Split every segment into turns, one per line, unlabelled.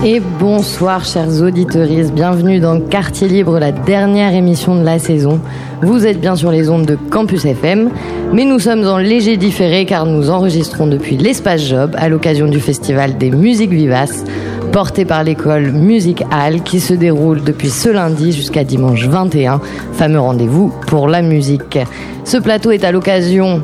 Et bonsoir chers auditeurs, bienvenue dans Quartier Libre, la dernière émission de la saison. Vous êtes bien sur les ondes de Campus FM, mais nous sommes en léger différé car nous enregistrons depuis l'Espace Job à l'occasion du Festival des Musiques Vivaces, porté par l'école Music Hall qui se déroule depuis ce lundi jusqu'à dimanche 21, fameux rendez-vous pour la musique. Ce plateau est l'occasion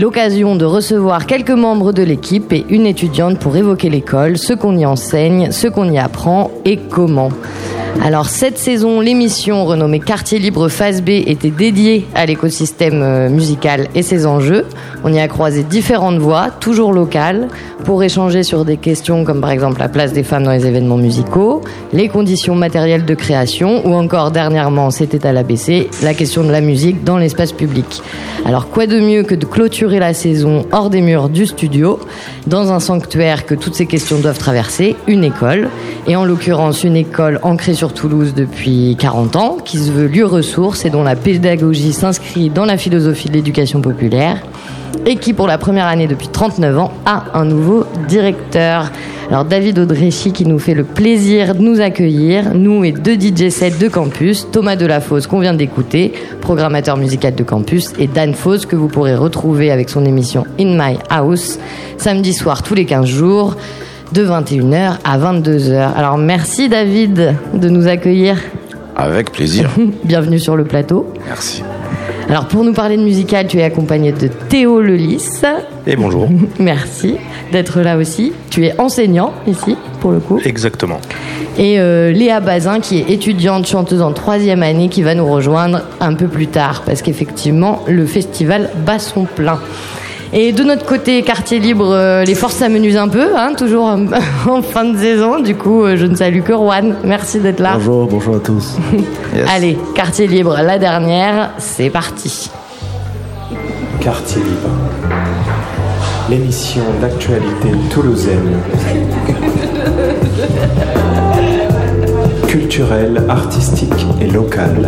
de recevoir quelques membres de l'équipe et une étudiante pour évoquer l'école, ce qu'on y enseigne, ce qu'on y apprend et comment. Alors cette saison, l'émission renommée Quartier Libre Phase B était dédiée à l'écosystème musical et ses enjeux. On y a croisé différentes voix, toujours locales, pour échanger sur des questions comme par exemple la place des femmes dans les événements musicaux, les conditions matérielles de création ou encore dernièrement, c'était à l'ABC, la question de la musique dans l'espace public. Alors quoi de mieux que de clôturer la saison hors des murs du studio, dans un sanctuaire que toutes ces questions doivent traverser, une école, et en l'occurrence une école ancrée sur Toulouse depuis 40 ans, qui se veut lieu ressource et dont la pédagogie s'inscrit dans la philosophie de l'éducation populaire, et qui pour la première année depuis 39 ans a un nouveau directeur. Alors David Audréchy qui nous fait le plaisir de nous accueillir, nous et deux DJ sets de campus, Thomas Delafosse qu'on vient d'écouter, programmateur musical de campus, et Dan Fosse que vous pourrez retrouver avec son émission In My House, samedi soir tous les 15 jours, de 21h à 22h. Alors merci David de nous accueillir.
Avec plaisir.
Bienvenue sur le plateau.
Merci.
Alors pour nous parler de musical, tu es accompagné de Théo Lelis.
Et bonjour.
Merci d'être là aussi. Tu es enseignant ici, pour le coup.
Exactement.
Et Léa Bazin, qui est étudiante, chanteuse en 3e année, qui va nous rejoindre un peu plus tard, parce qu'effectivement, le festival bat son plein. Et de notre côté, Quartier Libre, les forces s'amenuisent un peu, hein, toujours en fin de saison. Du coup, je ne salue que Juan. Merci d'être là.
Bonjour à tous.
Yes. Allez, Quartier Libre, la dernière, c'est parti.
Quartier Libre, l'émission d'actualité toulousaine. Culturelle, artistique et locale.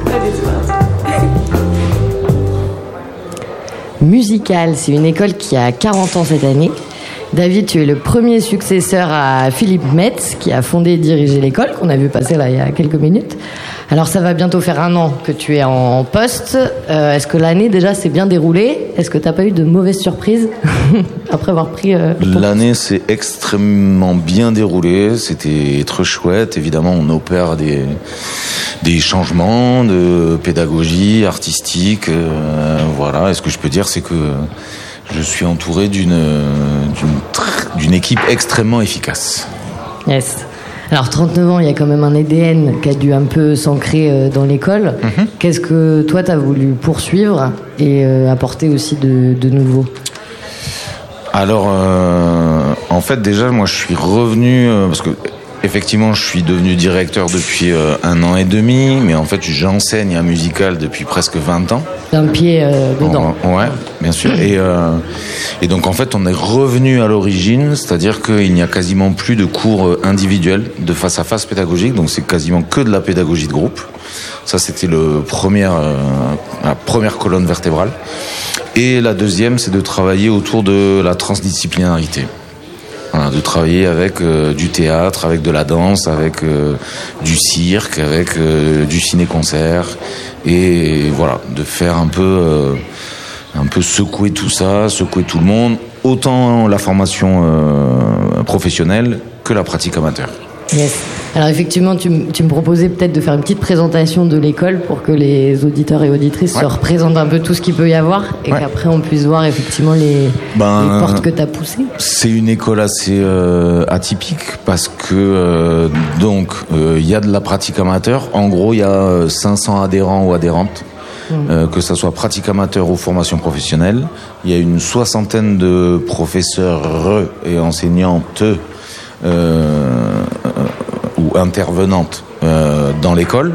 Musical, c'est une école qui a 40 ans cette année. David, tu es le premier successeur à Philippe Metz, qui a fondé et dirigé l'école, qu'on a vu passer là il y a quelques minutes. Alors ça va bientôt faire 1 an que tu es en poste. Est-ce que l'année déjà s'est bien déroulée ? Est-ce que tu n'as pas eu de mauvaises surprises après avoir pris
L'année s'est extrêmement bien déroulée, c'était très chouette. Évidemment, on opère des changements de pédagogie artistique. Voilà, et ce que je peux dire, c'est que je suis entouré d'une équipe extrêmement efficace.
Yes. Alors 39 ans, il y a quand même un ADN qui a dû un peu s'ancrer dans l'école. Mm-hmm. Qu'est-ce que toi t'as voulu poursuivre et apporter aussi de nouveau ?
Alors, en fait, déjà, moi, je suis revenu parce que effectivement, je suis devenu directeur depuis 1 an et demi, mais en fait, j'enseigne un musical depuis presque 20 ans.
D'un pied dedans.
Ouais, bien sûr. Et donc, en fait, on est revenu à l'origine, c'est-à-dire qu'il n'y a quasiment plus de cours individuels de face à face pédagogique, donc c'est quasiment que de la pédagogie de groupe. Ça, c'était la première colonne vertébrale. Et la deuxième, c'est de travailler autour de la transdisciplinarité. Voilà, de travailler avec du théâtre, avec de la danse, avec du cirque, avec du ciné-concert, et voilà, de faire un peu secouer tout ça, secouer tout le monde, autant la formation professionnelle que la pratique amateur.
Yes. Alors effectivement, tu me proposais peut-être de faire une petite présentation de l'école pour que les auditeurs et auditrices se représentent un peu tout ce qu'il peut y avoir et qu'après on puisse voir effectivement les portes que tu as poussées.
C'est une école assez atypique parce que il y a de la pratique amateur. En gros, il y a 500 adhérents ou adhérentes. Que ça soit pratique amateur ou formation professionnelle. Il y a une 60aine de professeurs et enseignantes ou intervenantes dans l'école.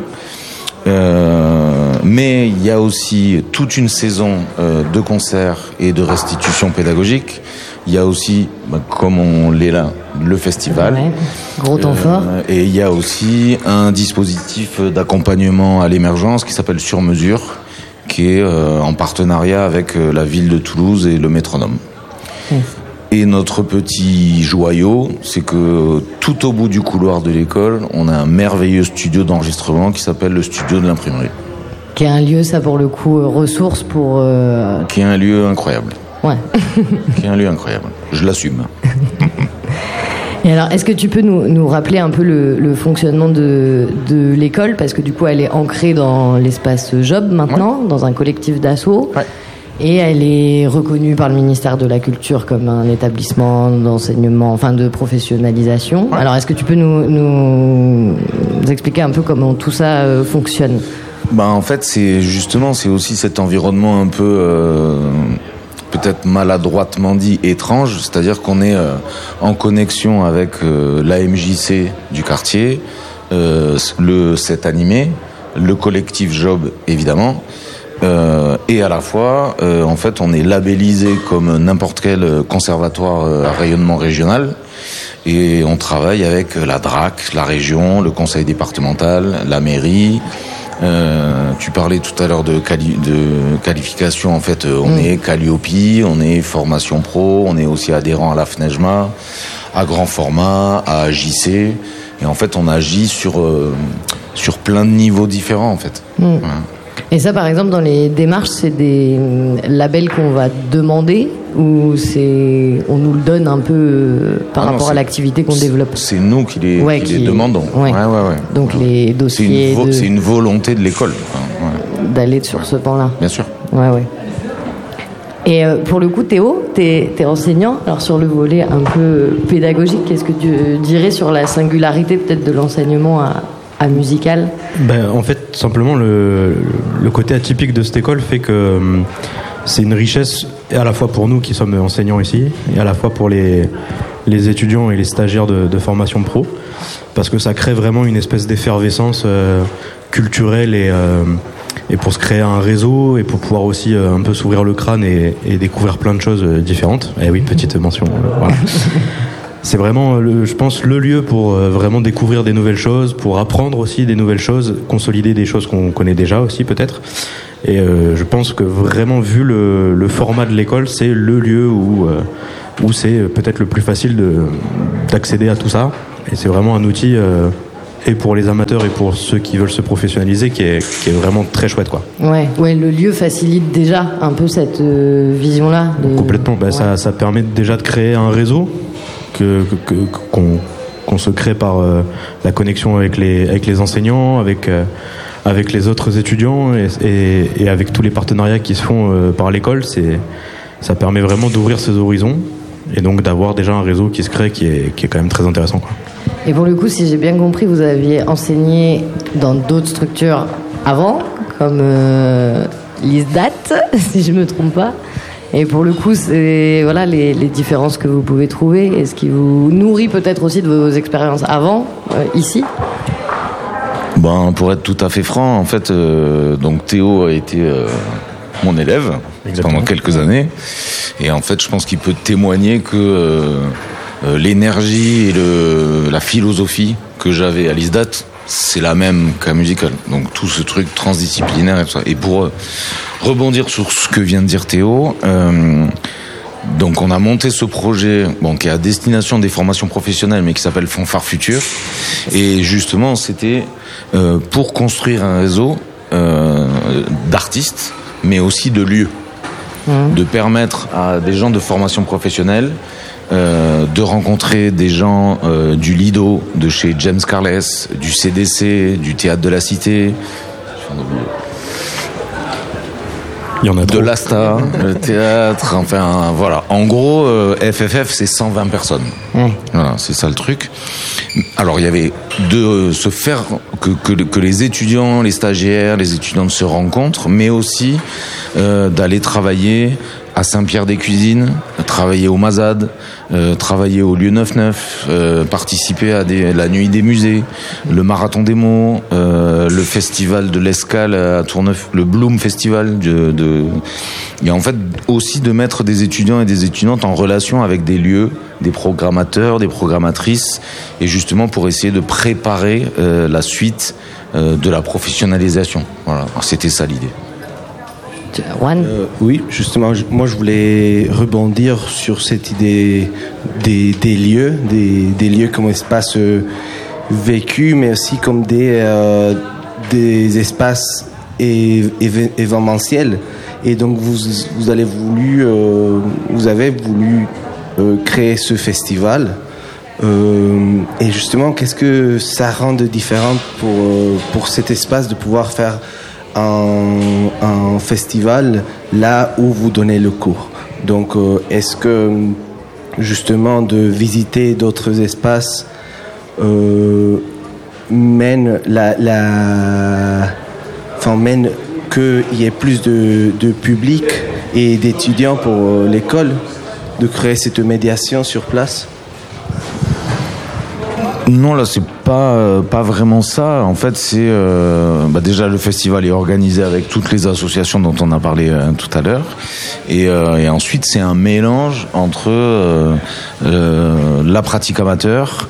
Mais il y a aussi toute une saison de concerts et de restitutions pédagogiques. Il y a aussi, comme on l'est là, le festival.
Ouais, gros temps fort.
Et il y a aussi un dispositif d'accompagnement à l'émergence qui s'appelle Sur Mesure, qui est en partenariat avec la ville de Toulouse et le Métronome. Et notre petit joyau, c'est que tout au bout du couloir de l'école, on a un merveilleux studio d'enregistrement qui s'appelle le studio de l'imprimerie.
Qui est un lieu, ça pour le coup, ressource pour...
Qui est un lieu incroyable.
Ouais.
Qui est un lieu incroyable. Je l'assume.
Et alors, est-ce que tu peux nous rappeler un peu le fonctionnement de l'école? Parce que du coup, elle est ancrée dans l'espace Job maintenant, dans un collectif d'assaut. Ouais. Et elle est reconnue par le ministère de la Culture comme un établissement d'enseignement, enfin de professionnalisation. Ouais. Alors, est-ce que tu peux nous expliquer un peu comment tout ça fonctionne?
En fait, c'est aussi cet environnement un peu... peut-être maladroitement dit étrange, c'est-à-dire qu'on est en connexion avec l'AMJC du quartier, le set animé, le collectif Job évidemment, et à la fois en fait on est labellisé comme n'importe quel conservatoire à rayonnement régional, et on travaille avec la DRAC, la région, le conseil départemental, la mairie. Tu parlais tout à l'heure de qualification. En fait, on est Calliope, on est formation pro, on est aussi adhérent à la FNEJMA, à grand format, à JC, et en fait, on agit sur plein de niveaux différents, en fait. Ouais.
Et ça, par exemple, dans les démarches, c'est des labels qu'on va demander, ou on nous le donne un peu par rapport à l'activité qu'on développe?
C'est nous qui les demandons.
Ouais. Donc les dossiers...
C'est une volonté de l'école.
D'aller sur ce pan-là.
Bien sûr.
Ouais. Et pour le coup, Théo, t'es enseignant. Alors sur le volet un peu pédagogique, qu'est-ce que tu dirais sur la singularité peut-être de l'enseignement à Musical?
En fait, simplement, le côté atypique de cette école fait que c'est une richesse, à la fois pour nous qui sommes enseignants ici, et à la fois pour les étudiants et les stagiaires de formation pro, parce que ça crée vraiment une espèce d'effervescence culturelle et pour se créer un réseau et pour pouvoir aussi un peu s'ouvrir le crâne et découvrir plein de choses différentes. Eh oui, petite mention. Voilà. C'est vraiment, je pense, le lieu pour vraiment découvrir des nouvelles choses, pour apprendre aussi des nouvelles choses, consolider des choses qu'on connaît déjà aussi peut-être. Et je pense que vraiment, vu le format de l'école, c'est le lieu où c'est peut-être le plus facile d'accéder à tout ça. Et c'est vraiment un outil, et pour les amateurs et pour ceux qui veulent se professionnaliser, qui est vraiment très chouette, quoi. Ouais,
le lieu facilite déjà un peu cette vision-là.
Complètement. Ça permet déjà de créer un réseau qu'on se crée par la connexion avec les enseignants, avec les autres étudiants et avec tous les partenariats qui se font par l'école. Ça permet vraiment d'ouvrir ses horizons et donc d'avoir déjà un réseau qui se crée qui est quand même très intéressant, quoi.
Et pour le coup, si j'ai bien compris, vous aviez enseigné dans d'autres structures avant, comme l'ISDAT, si je ne me trompe pas. Et pour le coup, c'est les différences que vous pouvez trouver. Est-ce qui vous nourrit peut-être aussi de vos expériences avant, ici?
Pour être tout à fait franc, en fait, donc Théo a été mon élève. Exactement. Pendant quelques années. Et en fait, je pense qu'il peut témoigner que l'énergie et la philosophie que j'avais à l'ISDAT, c'est la même qu'à Musical. Donc tout ce truc transdisciplinaire et tout ça. Et pour rebondir sur ce que vient de dire Théo, donc on a monté ce projet qui est à destination des formations professionnelles mais qui s'appelle Fanfare Futur. Et justement, c'était pour construire un réseau d'artistes mais aussi de lieux. De permettre à des gens de formation professionnelle de rencontrer des gens du Lido, de chez James Carles, du CDC, du Théâtre de la Cité,
il y en a trop.
De l'Asta, le théâtre, enfin voilà. En gros, FFF c'est 120 personnes. Voilà, c'est ça le truc. Alors il y avait de se faire que les étudiants, les stagiaires, les étudiantes se rencontrent, mais aussi d'aller travailler à Saint-Pierre-des-Cuisines, travailler au Mazad, travailler au Lieu 99, participer à la nuit des musées, le marathon des mots, le festival de l'Escale à Tourneuf, le Bloom Festival et en fait aussi de mettre des étudiants et des étudiantes en relation avec des lieux, des programmateurs, des programmatrices, et justement pour essayer de préparer la suite de la professionnalisation. Voilà, alors, c'était ça l'idée.
Juan?
Oui, justement, moi je voulais rebondir sur cette idée des lieux comme espaces vécus, mais aussi comme des espaces événementiels. Et donc vous avez voulu créer ce festival. Et justement, qu'est-ce que ça rend de différent pour cet espace de pouvoir faire un festival là où vous donnez le cours? Donc, est-ce que justement de visiter d'autres espaces mène qu'il y ait plus de public et d'étudiants pour l'école, de créer cette médiation sur place?
Non, là, c'est pas vraiment ça. En fait, c'est déjà le festival est organisé avec toutes les associations dont on a parlé tout à l'heure, et ensuite c'est un mélange entre la pratique amateur,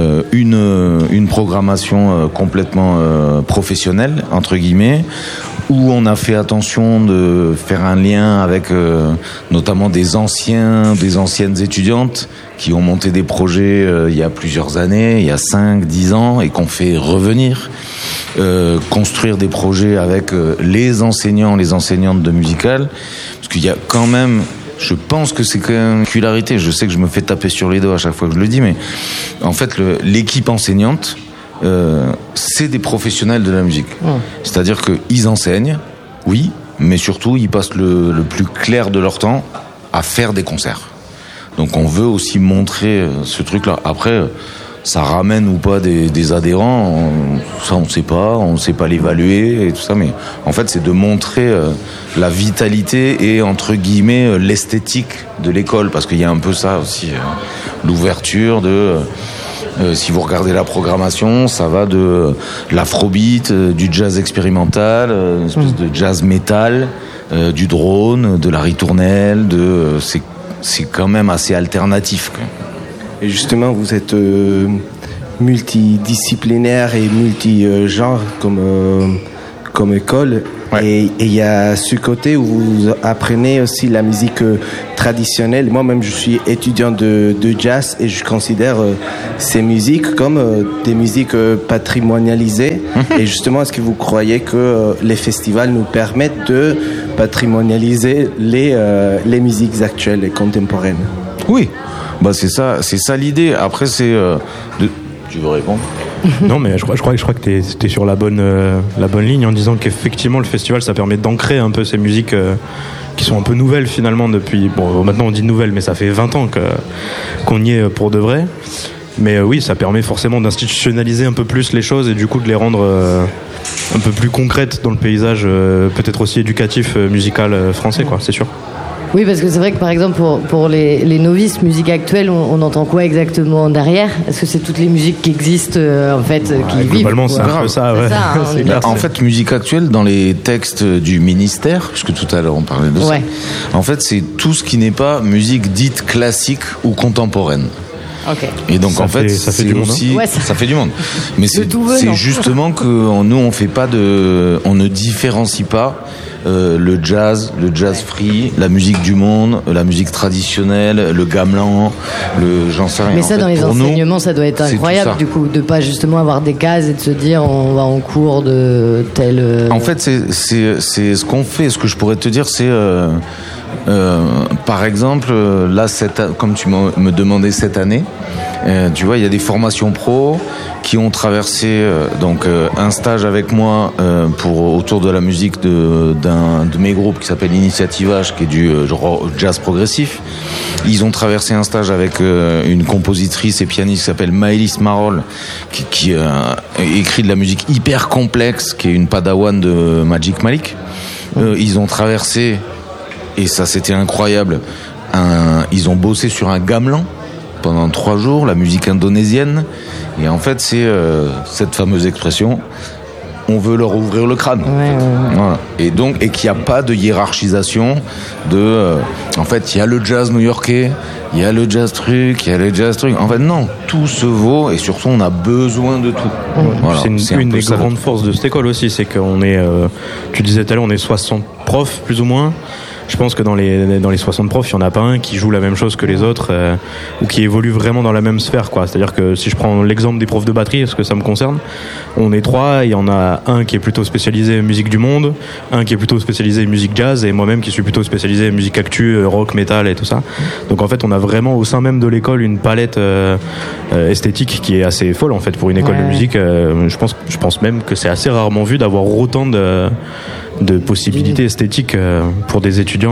une programmation complètement professionnelle entre guillemets, où on a fait attention de faire un lien avec notamment des anciennes étudiantes qui ont monté des projets il y a plusieurs années, il y a 5-10 ans, et qu'on fait revenir, construire des projets avec les enseignants, les enseignantes de musicale, parce qu'il y a quand même, je pense que c'est quand même une particularité, je sais que je me fais taper sur les doigts à chaque fois que je le dis, mais en fait l'équipe enseignante, c'est des professionnels de la musique. C'est-à-dire qu'ils enseignent, oui, mais surtout ils passent le plus clair de leur temps à faire des concerts. Donc on veut aussi montrer ce truc-là. Après, ça ramène ou pas des adhérents, ça on sait pas l'évaluer et tout ça, mais en fait c'est de montrer la vitalité et entre guillemets l'esthétique de l'école, parce qu'il y a un peu ça aussi, l'ouverture de... si vous regardez la programmation, ça va de l'afrobeat, du jazz expérimental, une espèce de jazz métal, du drone, de la ritournelle, c'est quand même assez alternatif.
Et justement, vous êtes multidisciplinaire et multigenre comme école. Ouais. Et il y a ce côté où vous apprenez aussi la musique traditionnelle. Moi-même, je suis étudiant de jazz et je considère ces musiques comme des musiques patrimonialisées. Et justement, est-ce que vous croyez que les festivals nous permettent de patrimonialiser les musiques actuelles et contemporaines?
Oui, c'est ça l'idée. Après, c'est... Tu veux répondre?
Non, mais je crois que t'es sur la bonne ligne en disant qu'effectivement le festival ça permet d'ancrer un peu ces musiques qui sont un peu nouvelles finalement depuis... Bon, maintenant on dit nouvelles, mais ça fait 20 ans qu'on y est pour de vrai. Mais oui, ça permet forcément d'institutionnaliser un peu plus les choses et du coup de les rendre un peu plus concrètes dans le paysage peut-être aussi éducatif musical français, quoi, c'est sûr.
Oui, parce que c'est vrai que par exemple pour les novices musique actuelle, on entend quoi exactement derrière? Est-ce que c'est toutes les musiques qui existent en fait, qui vivent?
Globalement, c'est un peu ça. Ouais.
C'est ça, en fait, musique actuelle dans les textes du ministère, puisque tout à l'heure on parlait de ça. En fait, c'est tout ce qui n'est pas musique dite classique ou contemporaine.
Okay.
Et donc ça en fait ça fait du monde, aussi ça fait du monde, mais c'est justement que nous on ne différencie pas le jazz free, la musique du monde, la musique traditionnelle, le gamelan, j'en sais rien.
Mais ça, dans les enseignements, ça doit être incroyable du coup, de pas justement avoir des cases et de se dire on va en cours de tel.
En fait, c'est ce qu'on fait. Ce que je pourrais te dire, c'est par exemple, là, comme tu me demandais cette année, tu vois, il y a des formations pro qui ont traversé un stage avec moi autour de la musique d'un de mes groupes qui s'appelle Initiative H, qui est du jazz progressif. Ils ont traversé un stage avec une compositrice et pianiste qui s'appelle Maëlys Marolles, qui écrit de la musique hyper complexe, qui est une padawan de Magic Malik. Ils ont traversé, et ça c'était incroyable, ils ont bossé sur un gamelan pendant 3 jours, la musique indonésienne. Et en fait, c'est cette fameuse expression, on veut leur ouvrir le crâne.
Ouais.
Voilà. Et qu'il n'y a pas de hiérarchisation en fait, il y a le jazz new-yorkais, il y a le jazz truc, il y a le jazz truc. En fait, non, tout se vaut et surtout, on a besoin de tout.
Voilà, c'est une des grandes forces de cette école aussi, c'est qu'on est, tu disais tout à l'heure, on est 60 profs, plus ou moins. Je pense que dans les 60 profs, il n'y en a pas un qui joue la même chose que les autres ou qui évolue vraiment dans la même sphère, quoi. C'est-à-dire que si je prends l'exemple des profs de batterie, parce que ça me concerne, on est 3, il y en a un qui est plutôt spécialisé musique du monde, un qui est plutôt spécialisé musique jazz et moi-même qui suis plutôt spécialisé musique actu, rock, métal et tout ça. Donc en fait, on a vraiment au sein même de l'école une palette esthétique qui est assez folle en fait pour une école de musique. Je pense même que c'est assez rarement vu d'avoir autant de possibilités esthétiques pour des étudiants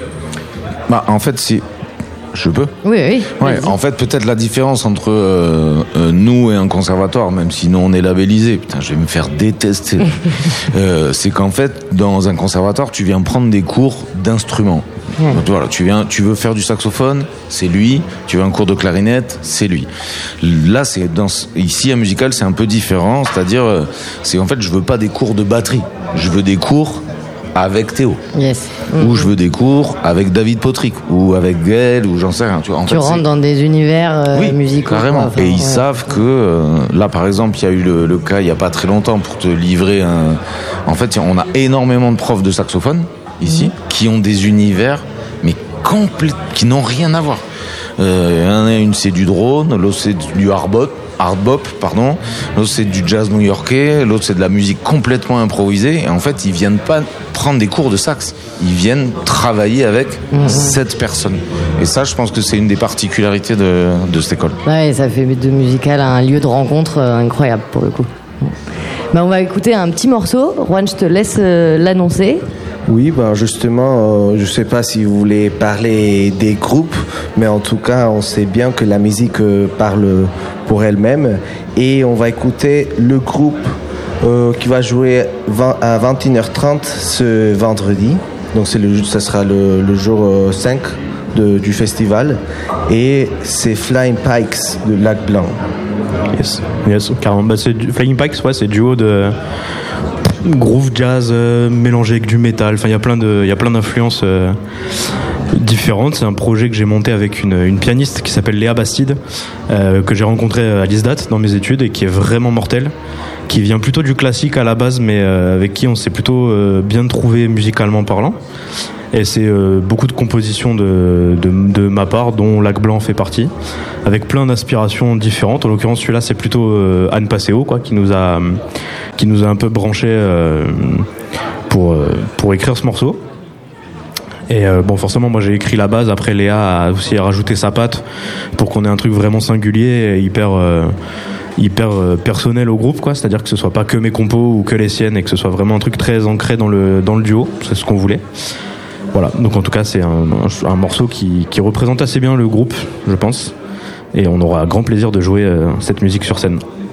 en fait, si je peux.
Oui.
Ouais, en fait, peut-être la différence entre nous et un conservatoire, même si nous on est labellisé, putain, je vais me faire détester. C'est qu'en fait, dans un conservatoire, tu viens prendre des cours d'instruments. Donc, voilà, tu veux faire du saxophone, c'est lui. Tu veux un cours de clarinette, c'est lui. Là, ici à Musical, c'est un peu différent. C'est-à-dire, en fait, je veux pas des cours de batterie. Je veux des cours avec Théo.
Yes.
Ou je veux des cours avec David Potrick, ou avec Gaël, ou j'en sais rien. Tu vois,
tu rentres dans des univers musicaux.
Carrément. Enfin, et ils savent que, là, par exemple, il y a eu le cas il n'y a pas très longtemps pour te livrer En fait, on a énormément de profs de saxophone, ici, qui ont des univers, mais qui n'ont rien à voir. Une, c'est du drone, l'autre, c'est du hardbop, l'autre c'est du jazz new-yorkais, l'autre c'est de la musique complètement improvisée, et en fait ils viennent pas prendre des cours de sax, ils viennent travailler avec cette personne. Et ça, je pense que c'est une des particularités de cette école.
Ouais, ça fait de Musical un lieu de rencontre incroyable pour le coup. On va écouter un petit morceau. Juan, je te laisse l'annoncer.
Oui, justement, je sais pas si vous voulez parler des groupes, mais en tout cas, on sait bien que la musique parle pour elle-même. Et on va écouter le groupe qui va jouer à 21h30 ce vendredi. Donc ça sera le jour 5 du festival. Et c'est Flying Pikes de Lac-Blanc.
Yes, carrément. Flying Pikes, c'est duo de groove jazz mélangé avec du métal. Enfin, il y a plein d'influences différentes. C'est un projet que j'ai monté avec une pianiste qui s'appelle Léa Bastide, que j'ai rencontrée à l'ISDAT dans mes études et qui est vraiment mortelle, qui vient plutôt du classique à la base, mais avec qui on s'est plutôt bien trouvé musicalement parlant. Et c'est beaucoup de compositions de ma part, dont Lac-Blanc fait partie, avec plein d'aspirations différentes. En l'occurrence, celui-là, c'est plutôt Anne Passeo, qui nous a un peu branché pour écrire ce morceau. Et forcément, moi j'ai écrit la base. Après, Léa a aussi rajouté sa patte pour qu'on ait un truc vraiment singulier et hyper personnel au groupe, quoi. C'est-à-dire que ce soit pas que mes compos ou que les siennes, et que ce soit vraiment un truc très ancré dans le duo. C'est ce qu'on voulait. Voilà, donc en tout cas c'est un morceau qui représente assez bien le groupe, je pense, et on aura grand plaisir de jouer cette musique sur scène.